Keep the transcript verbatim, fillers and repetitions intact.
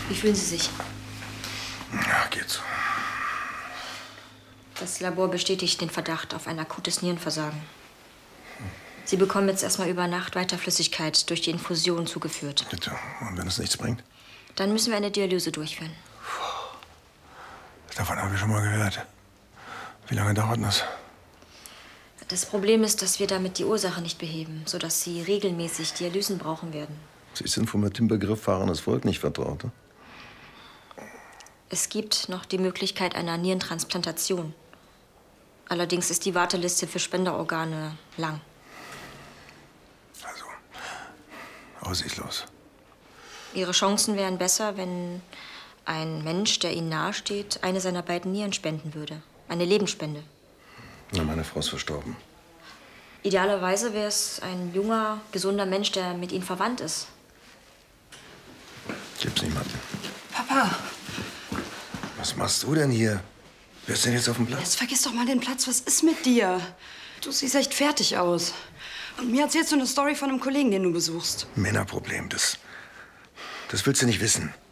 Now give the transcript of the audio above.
Wie fühlen Sie sich? Ja, geht so. Das Labor bestätigt den Verdacht auf ein akutes Nierenversagen. Sie bekommen jetzt erstmal über Nacht weiter Flüssigkeit durch die Infusion zugeführt. Bitte. Und wenn es nichts bringt? Dann müssen wir eine Dialyse durchführen. Davon habe ich schon mal gehört. Wie lange dauert das? Das Problem ist, dass wir damit die Ursache nicht beheben, sodass Sie regelmäßig Dialysen brauchen werden. Sie sind vom mit dem Begriff fahrendes Volk nicht vertraut, ne? Es gibt noch die Möglichkeit einer Nierentransplantation. Allerdings ist die Warteliste für Spenderorgane lang. Also, aussichtslos. Ihre Chancen wären besser, wenn ein Mensch, der Ihnen nahesteht, eine seiner beiden Nieren spenden würde. Eine Lebensspende. Na, meine Frau ist verstorben. Idealerweise wäre es ein junger, gesunder Mensch, der mit Ihnen verwandt ist. Gibt's niemanden. Papa! Was machst du denn hier? Wer ist denn jetzt auf dem Platz? Jetzt vergiss doch mal den Platz. Was ist mit dir? Du siehst echt fertig aus. Und mir erzählst du eine Story von einem Kollegen, den du besuchst. Männerproblem, das... Das willst du nicht wissen.